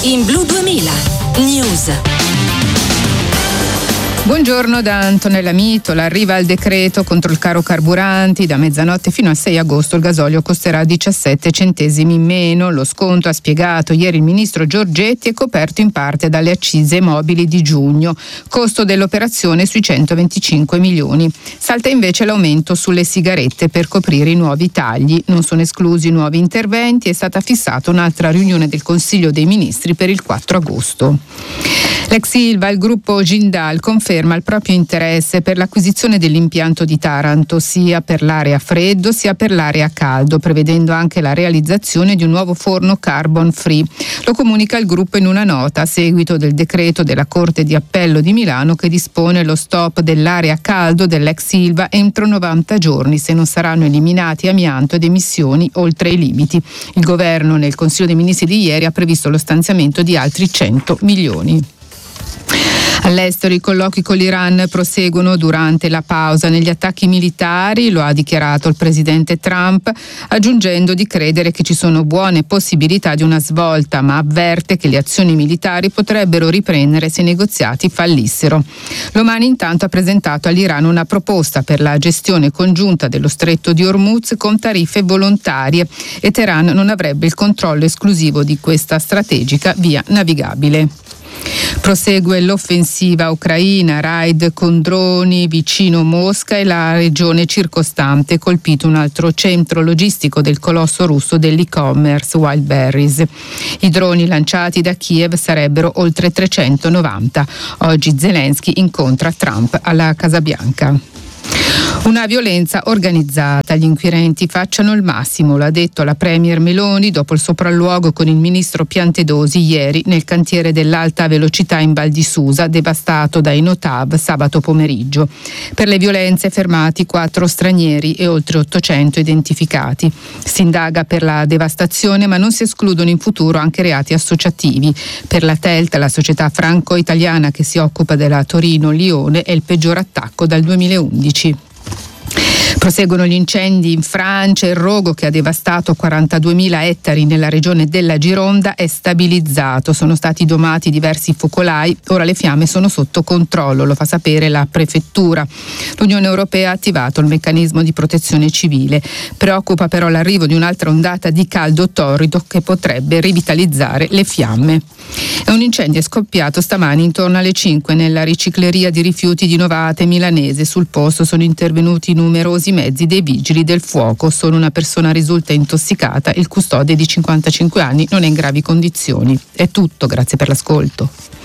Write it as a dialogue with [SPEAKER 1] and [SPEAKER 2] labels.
[SPEAKER 1] in Blu 2000 News.
[SPEAKER 2] Buongiorno da Antonella Mitola. Arriva il decreto contro il caro carburanti. Da mezzanotte fino al 6 agosto il gasolio costerà 17 centesimi in meno. Lo sconto, ha spiegato ieri il ministro Giorgetti, è coperto in parte dalle accise mobili di giugno. Costo dell'operazione sui 125 milioni. Salta invece l'aumento sulle sigarette per coprire i nuovi tagli. Non sono esclusi nuovi interventi. È stata fissata un'altra riunione del Consiglio dei Ministri per il 4 agosto. L'ex Ilva, il gruppo Jindal, conferma il proprio interesse per l'acquisizione dell'impianto di Taranto, sia per l'area freddo sia per l'area caldo, prevedendo anche la realizzazione di un nuovo forno carbon free. Lo comunica il gruppo in una nota a seguito del decreto della Corte di Appello di Milano che dispone lo stop dell'area caldo dell'ex Ilva entro 90 giorni se non saranno eliminati amianto ed emissioni oltre i limiti. Il governo nel Consiglio dei Ministri di ieri ha previsto lo stanziamento di altri 100 milioni. All'estero i colloqui con l'Iran proseguono durante la pausa negli attacchi militari, lo ha dichiarato il presidente Trump, aggiungendo di credere che ci sono buone possibilità di una svolta, ma avverte che le azioni militari potrebbero riprendere se i negoziati fallissero. L'Oman intanto ha presentato all'Iran una proposta per la gestione congiunta dello stretto di Hormuz con tariffe volontarie e Teheran non avrebbe il controllo esclusivo di questa strategica via navigabile. Prosegue l'offensiva ucraina, raid con droni vicino Mosca e la regione circostante, colpito un altro centro logistico del colosso russo dell'e-commerce Wildberries. I droni lanciati da Kiev sarebbero oltre 390. Oggi Zelensky incontra Trump alla Casa Bianca. Una violenza organizzata, gli inquirenti facciano il massimo, l'ha detto la premier Meloni dopo il sopralluogo con il ministro Piantedosi ieri nel cantiere dell'alta velocità in Val di Susa, devastato dai Notav sabato pomeriggio. Per le violenze fermati 4 stranieri e oltre 800 identificati. Si indaga per la devastazione, ma non si escludono in futuro anche reati associativi. Per la Telt, la società franco-italiana che si occupa della Torino-Lione, è il peggior attacco dal 2011. Proseguono gli incendi in Francia, il rogo che ha devastato 42.000 ettari nella regione della Gironda è stabilizzato, sono stati domati diversi focolai, ora le fiamme sono sotto controllo, lo fa sapere la prefettura. L'Unione Europea ha attivato il meccanismo di protezione civile, preoccupa però l'arrivo di un'altra ondata di caldo torrido che potrebbe rivitalizzare le fiamme. E un incendio è scoppiato stamani intorno alle 5 nella ricicleria di rifiuti di Novate Milanese. Sul posto sono intervenuti numerosi mezzi dei vigili del fuoco. Solo una persona risulta intossicata, il custode di 55 anni non è in gravi condizioni. È tutto, grazie per l'ascolto.